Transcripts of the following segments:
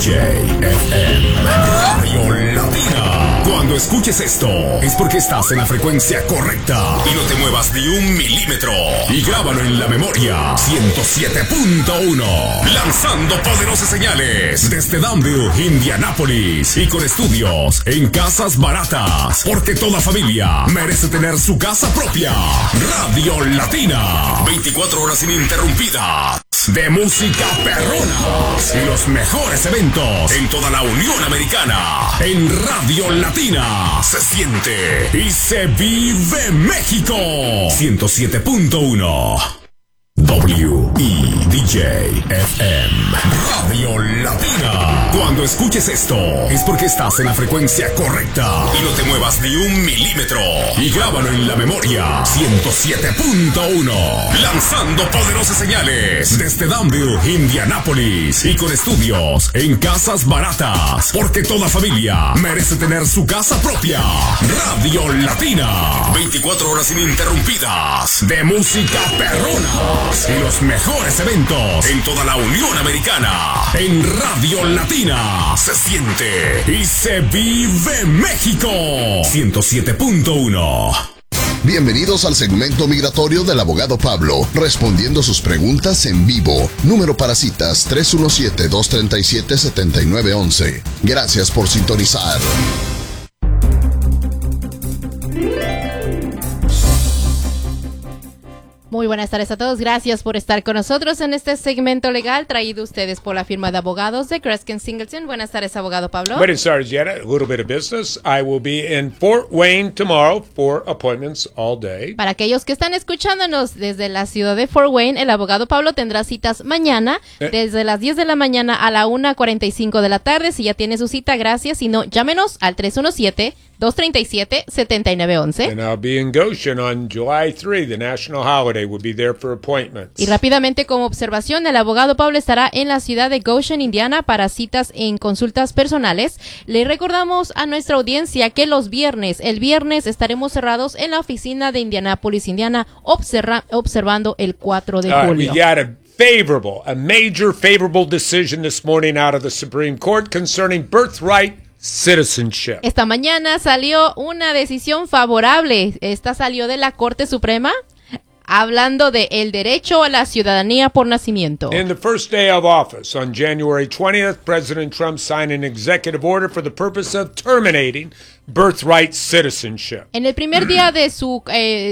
DJ FM Radio Latina. Cuando escuches esto, es porque estás en la frecuencia correcta y no te muevas ni un milímetro. Y grábalo en la memoria. 107.1. Lanzando poderosas señales desde Danville, Indianápolis, y con estudios en casas baratas, porque toda familia merece tener su casa propia. Radio Latina, 24 horas ininterrumpidas de música perrona y los mejores eventos en toda la Unión Americana. En Radio Latina se siente y se vive México. 107.1 WEDJ-FM Radio Latina. Cuando escuches esto, es porque estás en la frecuencia correcta y no te muevas ni un milímetro. Y grábalo en la memoria. 107.1. Lanzando poderosas señales desde Danville, Indianápolis, y con estudios en casas baratas, porque toda familia merece tener su casa propia. Radio Latina, 24 horas ininterrumpidas de música perrona y los mejores eventos en toda la Unión Americana. En Radio Latina se siente y se vive México. 107.1. Bienvenidos al segmento migratorio del abogado Pablo, respondiendo sus preguntas en vivo. Número para citas 317-237-7911. Gracias por sintonizar. Muy buenas tardes a todos. Gracias por estar con nosotros en este segmento legal traído ustedes por la firma de abogados de Kreskin Singleton. Buenas tardes, abogado Pablo. Buenas tardes, Jenna. A little bit of business. I will be in Fort Wayne tomorrow for appointments all day. Para aquellos que están escuchándonos desde la ciudad de Fort Wayne, el abogado Pablo tendrá citas mañana desde las 10 de la mañana a la 1:45 de la tarde. Si ya tiene su cita, gracias. Si no, llámenos al 317-237-7911. And I'll be in Goshen on July 3, the national holiday. We'll be there for appointments. Y rápidamente, como observación, el abogado Pablo estará en la ciudad de Goshen, Indiana, para citas en consultas personales. Le recordamos a nuestra audiencia que el viernes estaremos cerrados en la oficina de Indianápolis, Indiana, observando el 4 de julio. We got a major favorable decision this morning out of the Supreme Court concerning birthright citizenship. Esta mañana salió una decisión favorable. Esta salió de la Corte Suprema, hablando de el derecho a la ciudadanía por nacimiento. In the first day of office, on January 20th, President Trump signed an executive order for the purpose of terminating birthright citizenship. En el primer día de su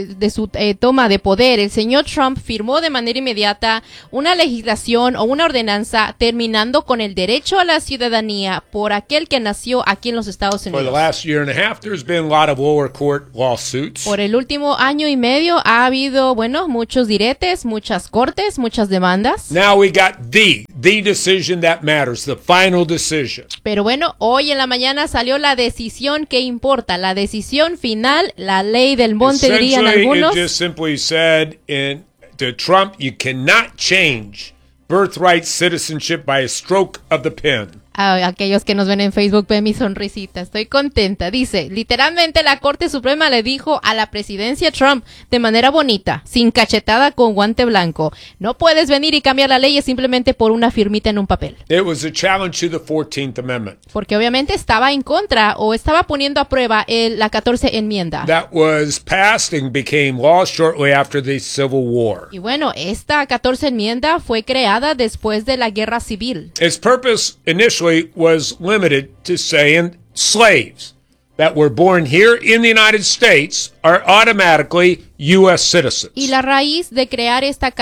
toma de poder, el señor Trump firmó de manera inmediata una legislación o una ordenanza terminando con el derecho a la ciudadanía por aquel que nació aquí en los Estados Unidos. For the last year and a half, there's been a lot of lower court lawsuits. Por el último año y medio ha habido, muchos diretes, muchas cortes, muchas demandas. Now we got the decision that matters, the final decision. Pero hoy en la mañana salió la decisión que importa, la decisión final, la ley del monte, dirían algunos. It just simply said to Trump, you cannot change birthright citizenship by a stroke of the pen. A aquellos que nos ven en Facebook, ven mi sonrisita, estoy contenta. Dice, literalmente la Corte Suprema le dijo a la presidencia Trump de manera bonita, sin cachetada con guante blanco, no puedes venir y cambiar la ley simplemente por una firmita en un papel. It was a challenge to the 14th Amendment. Porque obviamente estaba en contra o estaba poniendo a prueba la 14 enmienda. That was passed and became law shortly after the Civil War. Y esta 14 enmienda fue creada después de la Guerra Civil. Its purpose initially was limited to saying slaves that were born here in the United States are automatically U.S. citizens. Y la raíz de crear esta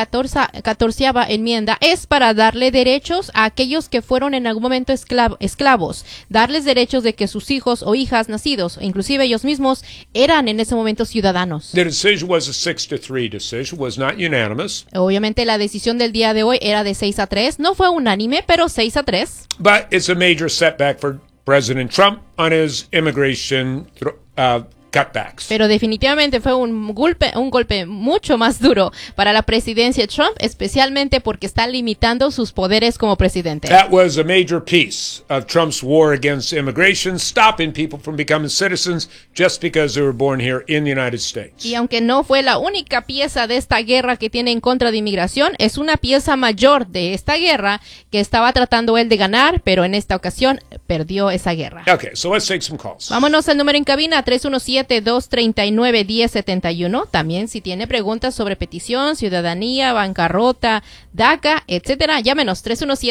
14ª enmienda es para darle derechos a aquellos que fueron en algún momento esclavos, darles derechos de que sus hijos o hijas nacidos, inclusive ellos mismos, eran en ese momento ciudadanos. The decision was a 6-3 decision, was not unanimous. Obviamente la decisión del día de hoy era de 6-3, no fue unánime, pero 6-3. But it's a major setback for President Trump on his immigration cutbacks. Pero definitivamente fue un golpe mucho más duro para la presidencia de Trump, especialmente porque está limitando sus poderes como presidente. That was a major piece of Trump's war against immigration, stopping people from becoming citizens just because they were born here in the United States. Y aunque no fue la única pieza de esta guerra que tiene en contra de inmigración, es una pieza mayor de esta guerra que estaba tratando él de ganar, pero en esta ocasión perdió esa guerra. Okay, so let's take some calls. Vámonos al número en cabina, 317-239-1071. También si tiene preguntas sobre petición, ciudadanía, bancarrota, DACA, etcétera, llámenos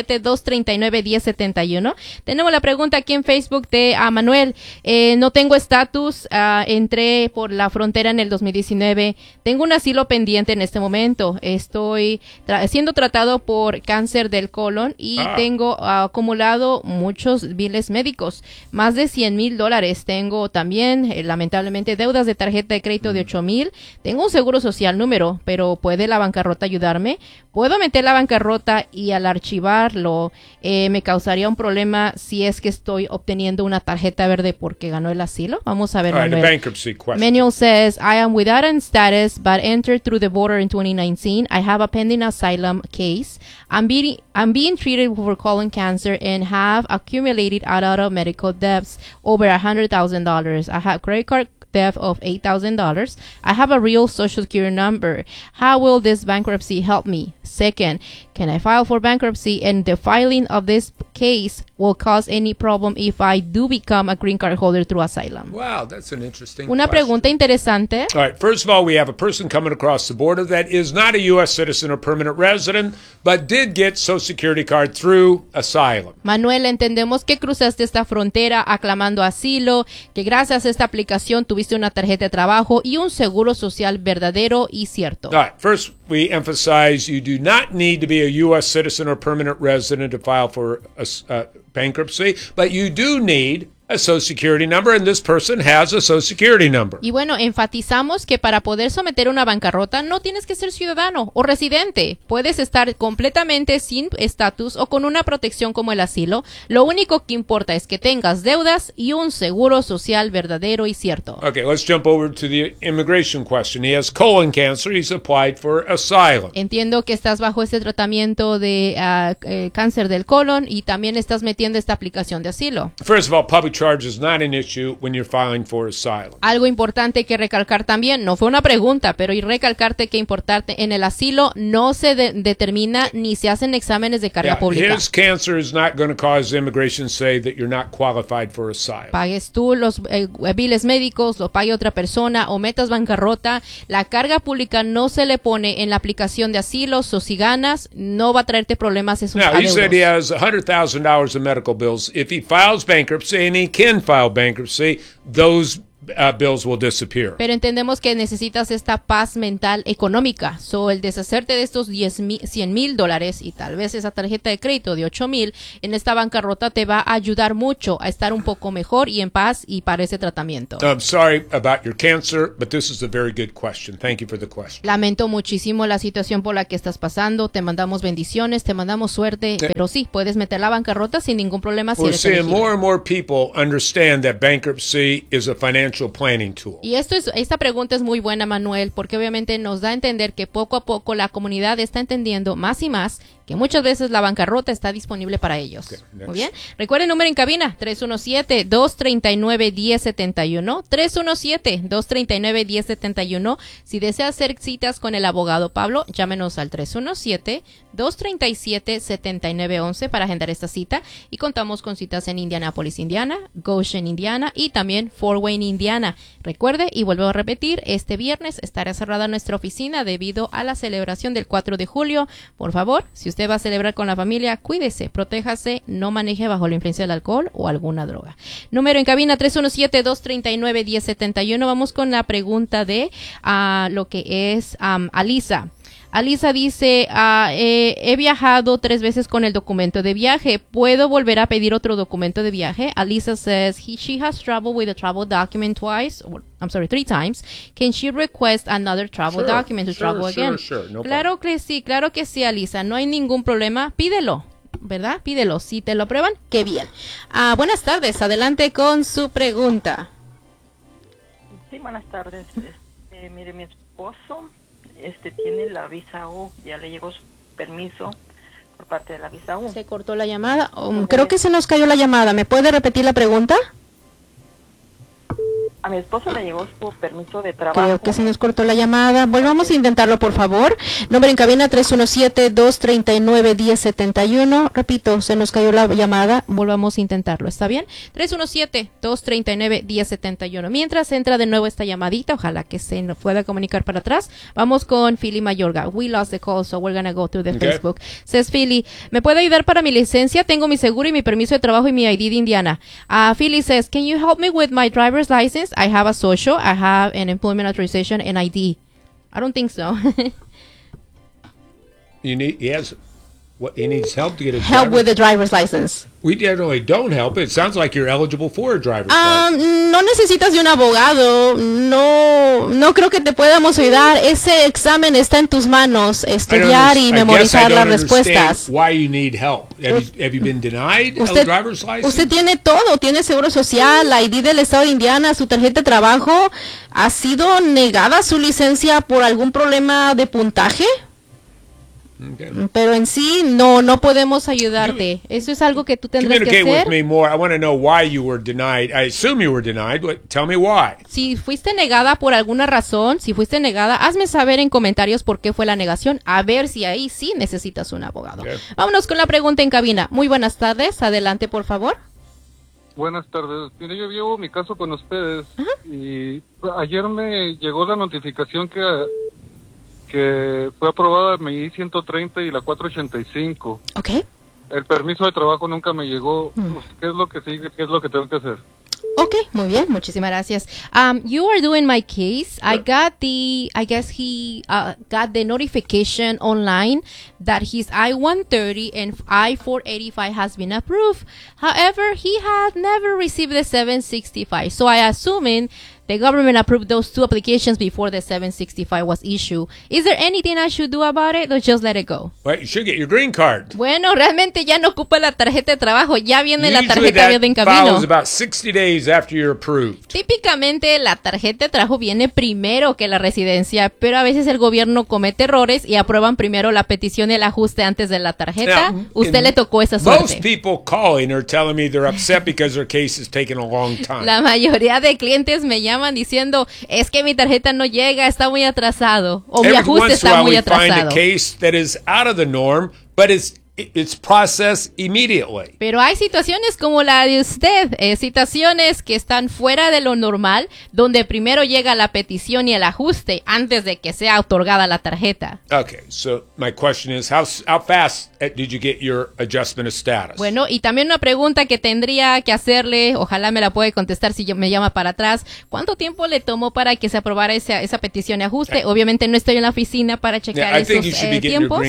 317-239-1071. Tenemos la pregunta aquí en Facebook de Manuel. No tengo estatus, entré por la frontera en el 2019. Tengo un asilo pendiente en este momento. Estoy siendo tratado por cáncer del colon y tengo acumulado muchos biles médicos, más de $100,000. Tengo también, lamentablemente, deudas de tarjeta de crédito de $8,000. Tengo un seguro social número, pero ¿puede la bancarrota ayudarme? ¿Puedo meter la bancarrota y al archivarlo me causaría un problema si es que estoy obteniendo una tarjeta verde porque ganó el asilo? Vamos a ver, All right, the Manuel. bankruptcy question. Manuel says, I am without an status but entered through the border in 2019. I have a pending asylum case. I'm being treated for colon cancer and have accumulated a lot of medical debts over $100,000. I have credit card debt of $8,000. I have a real social security number. How will this bankruptcy help me? Second, can I file for bankruptcy and the filing of this case will cause any problem if I do become a green card holder through asylum? Wow, that's an interesting Una question. pregunta interesante. All right, first of all, we have a person coming across the border that is not a U.S. citizen or permanent resident, but did get Social Security card through asylum. Manuel, entendemos que cruzaste esta frontera aclamando asilo, que gracias a esta aplicación tuviste una tarjeta de trabajo y un seguro social verdadero y cierto. All right, first, we emphasize you do not need to be a U.S. citizen or permanent resident to file for bankruptcy, but you do need a Social Security number, and this person has a Social Security number. Y bueno, enfatizamos que para poder someter una bancarrota no tienes que ser ciudadano o residente. Puedes estar completamente sin estatus o con una protección como el asilo. Lo único que importa es que tengas deudas y un seguro social verdadero y cierto. Okay, let's jump over to the immigration question. He has colon cancer. He's applied for asylum. Entiendo que estás bajo este tratamiento de cáncer del colon y también estás metiendo esta aplicación de asilo. First of all, public charge is not an issue when you're filing for asylum. Algo importante que recalcar también, no fue una pregunta, pero y recalcarte que importarte en el asilo no se determina ni se hacen exámenes de carga pública. His cancer is not going to cause immigration to say that you're not qualified for asylum. Pagues tú los biles médicos, lo pague otra persona o metas bancarrota, la carga pública no se le pone en la aplicación de asilo, o si ganas, no va a traerte problemas. Es un Now, he said he adeudos. has $100,000 in medical bills. If he files bankruptcy, and he can file bankruptcy, those bills will disappear. Pero entendemos que necesitas esta paz mental económica. El deshacerte de estos $100,000 y tal vez esa tarjeta de crédito de $8,000 en esta bancarrota te va a ayudar mucho a estar un poco mejor y en paz y para ese tratamiento. I'm sorry about your cancer, but this is a very good question. Thank you for the question. Lamento muchísimo la situación por la que estás pasando. Te mandamos bendiciones, te mandamos suerte, pero sí, puedes meter la bancarrota sin ningún problema si We're eres seeing elegible. more and more people understand that bankruptcy is a financial planning tool. Y esta pregunta es muy buena, Manuel, porque obviamente nos da a entender que poco a poco la comunidad está entendiendo más y más que muchas veces la bancarrota está disponible para ellos. Okay, next. Muy bien. Recuerden el número en cabina, 317-239-1071. 317-239-1071. Si desea hacer citas con el abogado Pablo, llámenos al 317-237-7911 para agendar esta cita. Y contamos con citas en Indianapolis, Indiana, Goshen, Indiana y también Fort Wayne, Indiana. Recuerde, y vuelvo a repetir, este viernes estará cerrada nuestra oficina debido a la celebración del 4 de julio. Por favor, si usted va a celebrar con la familia, cuídese, protéjase, no maneje bajo la influencia del alcohol o alguna droga. Número en cabina 317-239-1071. Vamos con la pregunta de lo que es Alisa. Alisa dice, he viajado 3 veces con el documento de viaje. ¿Puedo volver a pedir otro documento de viaje? Alisa says she has traveled with a travel document 3 times. Can she request another travel document to travel again? Sure. No Claro que sí, Alisa. No hay ningún problema. Pídelo, ¿verdad? Pídelo. Si te lo aprueban, qué bien. Buenas tardes. Adelante con su pregunta. Sí, buenas tardes. Mire, mi esposo tiene la visa U, ya le llegó su permiso por parte de la visa U. Se cortó la llamada. Creo que se nos cayó la llamada. ¿Me puede repetir la pregunta? A mi esposo le llegó su permiso de trabajo. Creo que se nos cortó la llamada. Volvamos a intentarlo, por favor. Nombre en cabina 317-239-1071. Repito, se nos cayó la llamada. Volvamos a intentarlo. ¿Está bien? 317-239-1071. Mientras entra de nuevo esta llamadita, ojalá que se nos pueda comunicar para atrás. Vamos con Philly Mayorga. We lost the call, so we're gonna go through the Facebook. Says Philly, ¿me puede ayudar para mi licencia? Tengo mi seguro y mi permiso de trabajo y mi ID de Indiana. Philly says, can you help me with my driver's license? I have a social, I have an employment authorization, and ID. I don't think so. He needs help to get a Help with the driver's license. We generally don't help. It sounds like you're eligible for a driver's license. No necesitas de un abogado. No creo que te podamos ayudar. Ese examen está en tus manos. Estudiar y memorizar las respuestas. Why you need help? Have you been denied a driver's license? Usted tiene todo. Tiene seguro social, la ID del estado de Indiana, su tarjeta de trabajo. ¿Ha sido negada su licencia por algún problema de puntaje? Okay. Pero en sí no podemos ayudarte. Eso es algo que tú tendrás que hacer. Communicate with me more. I want to know why you were denied. I assume you were denied. Tell me why. Si fuiste negada por alguna razón, hazme saber en comentarios por qué fue la negación, a ver si ahí sí necesitas un abogado. Okay. Vámonos con la pregunta en cabina. Muy buenas tardes. Adelante, por favor. Buenas tardes. Mire, yo llevo mi caso con ustedes. Y ayer me llegó la notificación que fue aprobada mi I-130 y la 485. Ok. El permiso de trabajo nunca me llegó. ¿Qué es lo que sigue? ¿Qué es lo que tengo que hacer? Okay, muy bien, muchísimas gracias. You are doing my case. I guess he got the notification online that his I-130 and I-485 has been approved. However, he had never received the 765. So I assuming the government approved those two applications before the 765 was issued. Is there anything I should do about it or just let it go? Well, you should get your green card. Bueno, realmente ya no ocupa la tarjeta de trabajo, ya viene la tarjeta verde en camino. Follows about 60 days after you're approved. Típicamente la tarjeta de trabajo viene primero que la residencia, pero a veces el gobierno comete errores y aprueban primero la petición y el ajuste antes de la tarjeta. Now, usted le tocó esa suerte. Most people calling are telling me they're upset because their case is taking a long time. La mayoría de clientes me llaman diciendo, es que mi tarjeta no llega, está muy atrasado, o mi ajuste está muy atrasado. Find a case that is out of the norm, but it's processed immediately. Pero hay situaciones como la de usted, situaciones que están fuera de lo normal, donde primero llega la petición y el ajuste antes de que sea otorgada la tarjeta. Okay, so my question is, how fast did you get your adjustment of status? Bueno, y también una pregunta que tendría que hacerle, ojalá me la puede contestar si me llama para atrás, ¿cuánto tiempo le tomó para que se aprobara esa petición de ajuste? Obviamente no estoy en la oficina para checar esos tiempos,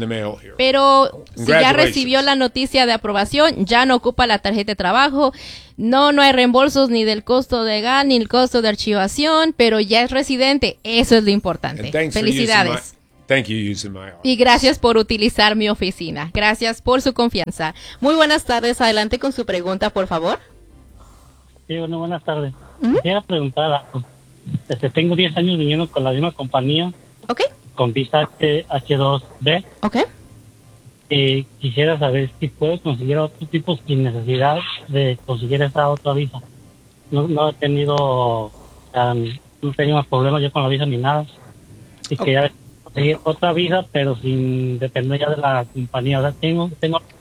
pero si ya recibió la noticia de aprobación, ya no ocupa la tarjeta de trabajo, no hay reembolsos ni del costo legal ni el costo de archivación, pero ya es residente, eso es lo importante. Felicidades. Y gracias por utilizar mi oficina. Gracias por su confianza. Muy buenas tardes. Adelante con su pregunta, por favor. Sí, bueno, buenas tardes. Quería preguntar, tengo 10 años viniendo con la misma compañía. Ok. Con visa H2B. Ok. Quisiera saber si puedo conseguir otro tipo sin necesidad de conseguir esa otra visa. No he tenido más problemas yo con la visa ni nada. Y quería conseguir otra visa, pero sin depender ya de la compañía. O sea, tengo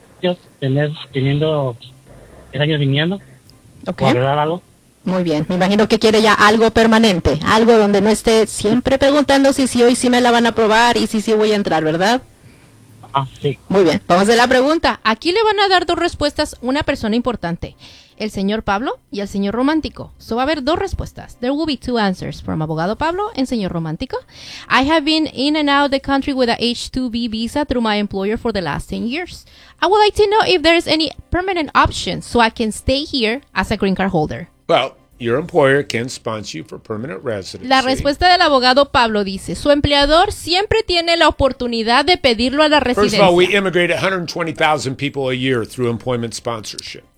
teniendo 10 años viniendo. Ok. ¿Arreglar algo? Muy bien, me imagino que quiere ya algo permanente, algo donde no esté siempre preguntando si hoy sí me la van a aprobar y si voy a entrar, ¿verdad? Sí. Muy bien, vamos a la pregunta. Aquí le van a dar dos respuestas, una persona importante, el señor Pablo y el señor Romántico. So va a haber dos respuestas. There will be two answers from abogado Pablo and señor Romántico. I have been in and out the country with a H-2B visa through my employer for the last 10 years. I would like to know if there's any permanent option so I can stay here as a green card holder. Well, your employer can sponsor you for permanent residency. La respuesta del abogado Pablo dice, su empleador siempre tiene la oportunidad de pedirlo a la residencia. First of all, we immigrate 120,000 people a year through employment sponsorship.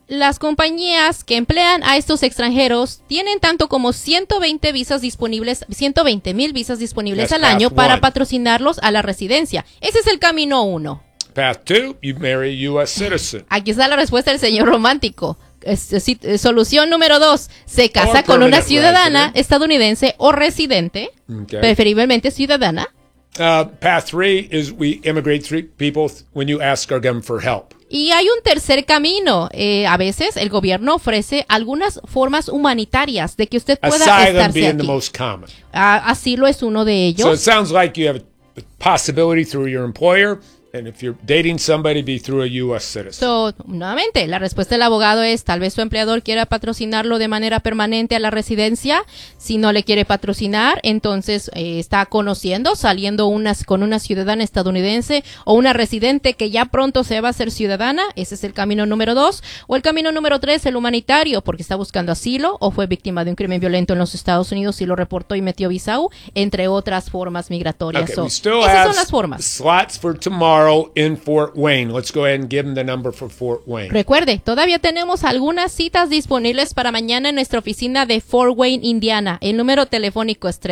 las compañías que emplean a estos extranjeros tienen tanto como 120 visas disponibles, 120,000 visas disponibles al año para patrocinarlos a la residencia. Ese es el camino 1. Path 2, you marry a U.S. citizen. Aquí está la respuesta del señor romántico. Solución número 2, se casa con una ciudadana estadounidense o residente, preferiblemente ciudadana. Path 3 is we immigrate people when you ask our government for help. Y hay un tercer camino. A veces el gobierno ofrece algunas formas humanitarias de que usted pueda estarse aquí. The most common. Asilo es uno de ellos. So it sounds like you have a possibility through your employer. And if you're dating somebody, be through a U.S. citizen. So, nuevamente, la respuesta del abogado es, tal vez su empleador quiera patrocinarlo de manera permanente a la residencia. Si no le quiere patrocinar, entonces está conociendo, saliendo con una ciudadana estadounidense o una residente que ya pronto se va a hacer ciudadana. Ese es el camino número 2. O el camino número 3, el humanitario, porque está buscando asilo o fue víctima de un crimen violento en los Estados Unidos y lo reportó y metió visa U, entre otras formas migratorias. Okay, so, we still esas have son las formas. Slots for tomorrow in Fort Wayne. Let's go ahead and give them the number for Fort Wayne. Recuerde, todavía tenemos algunas citas disponibles para mañana en nuestra oficina de Fort Wayne, Indiana. El número telefónico es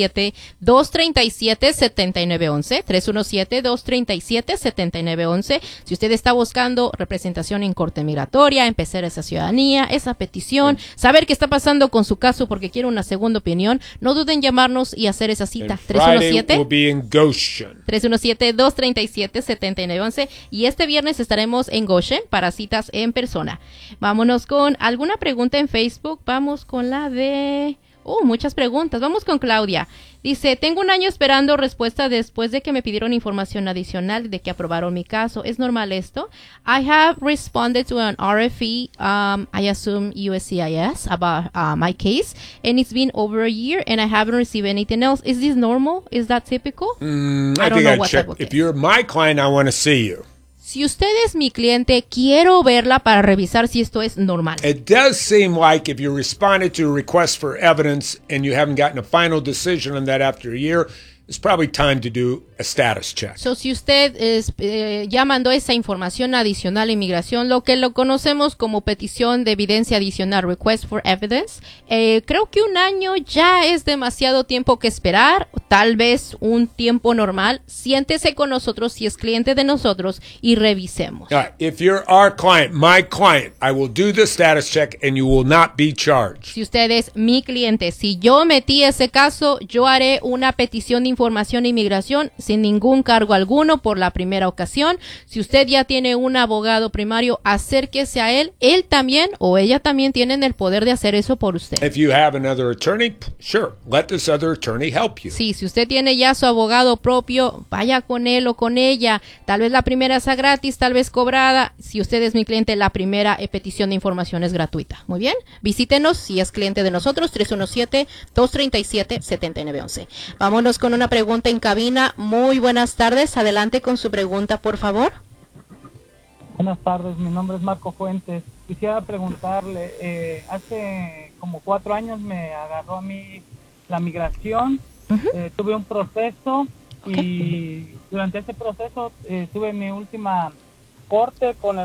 317-237-7911. 317-237-7911. Si usted está buscando representación en corte migratoria, empezar esa ciudadanía, esa petición, saber qué está pasando con su caso porque quiere una segunda opinión, no duden en llamarnos y hacer esa cita. 317-237-7911. Y este viernes estaremos en Goshen para citas en persona. Vámonos con alguna pregunta en Facebook. Vamos con la de... muchas preguntas. Vamos con Claudia. Dice, tengo un año esperando respuesta después de que me pidieron información adicional de que aprobaron mi caso. ¿Es normal esto? I have responded to an RFE, I assume USCIS, about my case, and it's been over a year and I haven't received anything else. Is this normal? Is that typical? I think I'd check. If you're my client, I want to see you. Si usted es mi cliente, quiero verla para revisar si esto es normal. It does seem like if you responded to a request for evidence and you haven't gotten a final decision on that after a year, it's probably time to do a status check. So, si usted ya mandó esa información adicional a inmigración, lo que lo conocemos como petición de evidencia adicional, request for evidence, creo que un año ya es demasiado tiempo que esperar, tal vez un tiempo normal. Siéntese con nosotros si es cliente de nosotros y revisemos. If you're our client, my client, I will do the status check and you will not be charged. Si usted es mi cliente, si yo metí ese caso, yo haré una petición de información de inmigración sin ningún cargo alguno por la primera ocasión. Si usted ya tiene un abogado primario, acérquese a él. Él también o ella también tienen el poder de hacer eso por usted. If you have another attorney, sure, let this other attorney help you. Sí, si usted tiene ya su abogado propio, vaya con él o con ella. Tal vez la primera sea gratis, tal vez cobrada. Si usted es mi cliente, la primera petición de información es gratuita. Muy bien, visítenos si es cliente de nosotros, 317-237-7911. Vámonos con una pregunta en cabina. Muy buenas tardes, adelante con su pregunta, por favor. Buenas tardes, mi nombre es Marco Fuentes. Quisiera preguntarle, hace como 4 años me agarró a mí la migración, tuve un proceso y durante ese proceso tuve mi última corte con el